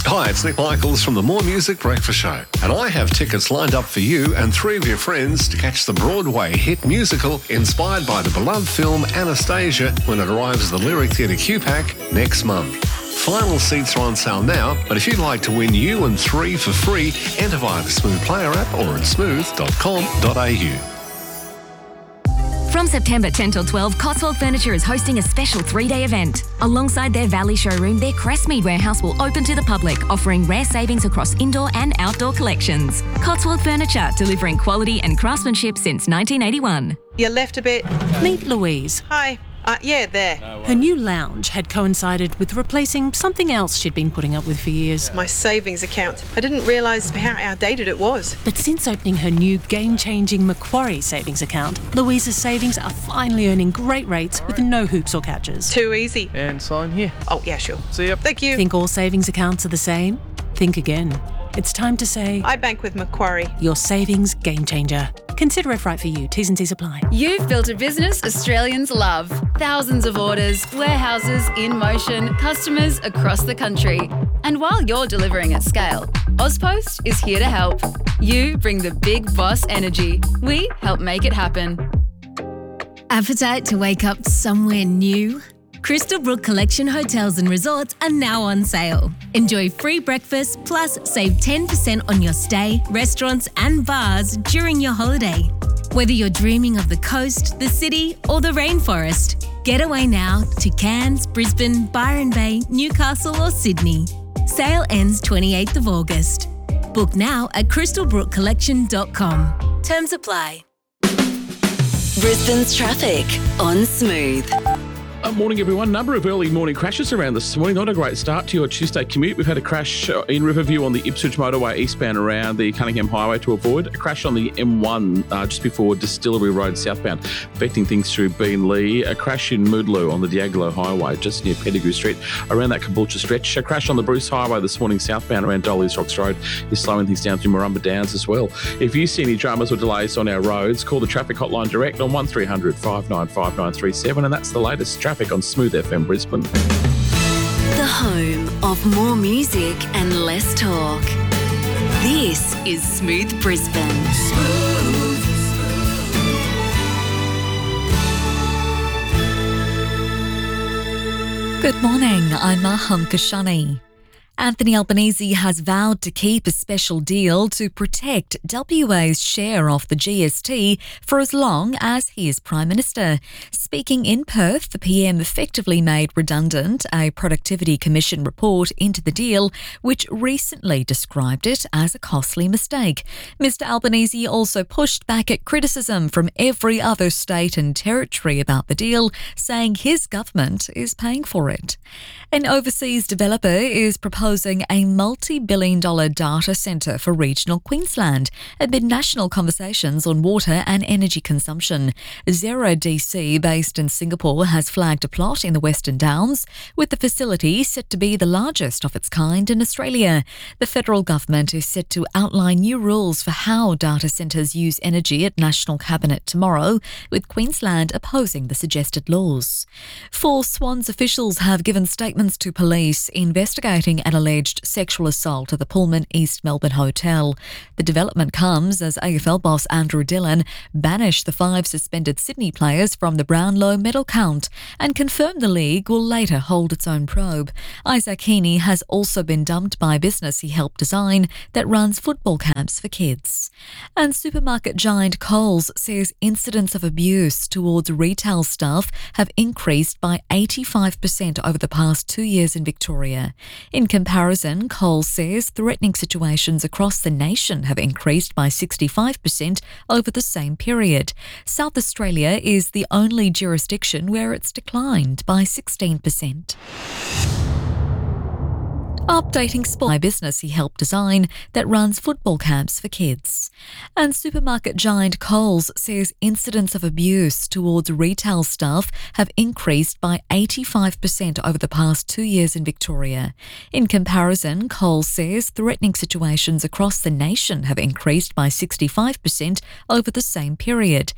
Hi, it's Nick Michaels from the More Music Breakfast Show, and I have tickets lined up for you and 3 of your friends to catch the Broadway hit musical inspired by the beloved film Anastasia when it arrives at the Lyric Theatre QPAC next month. Final seats are on sale now, but if you'd like to win you and 3 for free, enter via the Smooth Player app or at smooth.com.au. From September 10 till 12, Cotswold Furniture is hosting a special 3-day event. Alongside their Valley showroom, their Crestmead warehouse will open to the public, offering rare savings across indoor and outdoor collections. Cotswold Furniture, delivering quality and craftsmanship since 1981. You left a bit. Meet Louise. Hi. There. Her new lounge had coincided with replacing something else she'd been putting up with for years. My savings account. I didn't realise how outdated it was. But since opening her new game-changing Macquarie savings account, Louise's savings are finally earning great rates with no hoops or catches. Too easy. And sign here. Oh, yeah, sure. See ya. Thank you. Think all savings accounts are the same? Think again. It's time to say, I bank with Macquarie. Your savings game changer. Consider if right for you. T's and C's apply. You've built a business Australians love. Thousands of orders, warehouses in motion, customers across the country. And while you're delivering at scale, Ozpost is here to help. You bring the big boss energy. We help make it happen. Appetite to wake up somewhere new? Crystal Brook Collection Hotels and Resorts are now on sale. Enjoy free breakfast plus save 10% on your stay, restaurants and bars during your holiday. Whether you're dreaming of the coast, the city or the rainforest, get away now to Cairns, Brisbane, Byron Bay, Newcastle or Sydney. Sale ends 28th of August. Book now at crystalbrookcollection.com. Terms apply. Brisbane's traffic on Smooth. Morning, everyone. Number of early morning crashes around this morning. Not a great start to your Tuesday commute. We've had a crash in Riverview on the Ipswich motorway eastbound around the Cunningham Highway to avoid. A crash on the M1 just before Distillery Road southbound, affecting things through Beenleigh. A crash in Moodloo on the Diagolo Highway just near Pettigrew Street around that Caboolture stretch. A crash on the Bruce Highway this morning southbound around Dolly's Rocks Road is slowing things down through Murrumba Downs as well. If you see any dramas or delays on our roads, call the traffic hotline direct on 1300 595 937, and that's the latest traffic on Smooth FM Brisbane. The home of more music and less talk. This is Smooth Brisbane. Good morning, I'm Maham Kashani. Anthony Albanese has vowed to keep a special deal to protect WA's share of the GST for as long as he is Prime Minister. Speaking in Perth, the PM effectively made redundant a Productivity Commission report into the deal, which recently described it as a costly mistake. Mr Albanese also pushed back at criticism from every other state and territory about the deal, saying his government is paying for it. An overseas developer is proposing a multi-billion-dollar data centre for regional Queensland amid national conversations on water and energy consumption. Xero DC, based in Singapore, has flagged a plot in the Western Downs, with the facility set to be the largest of its kind in Australia. The federal government is set to outline new rules for how data centres use energy at National Cabinet tomorrow, with Queensland opposing the suggested laws. 4 Swans officials have given statements to police investigating an alleged sexual assault at the Pullman East Melbourne Hotel. The development comes as AFL boss Andrew Dillon banished the 5 suspended Sydney players from the Brownlow medal count and confirmed the league will later hold its own probe. Isaac Heaney has also been dumped by a business he helped design that runs football camps for kids. And supermarket giant Coles says incidents of abuse towards retail staff have increased by 85% over the past 2 years in Victoria. In comparison, Coles says threatening situations across the nation have increased by 65% over the same period. South Australia is the only jurisdiction where it's declined by 16%. Updating sport, my business he helped design that runs football camps for kids. And supermarket giant Coles says incidents of abuse towards retail staff have increased by 85% over the past 2 years in Victoria. In comparison, Coles says threatening situations across the nation have increased by 65% over the same period.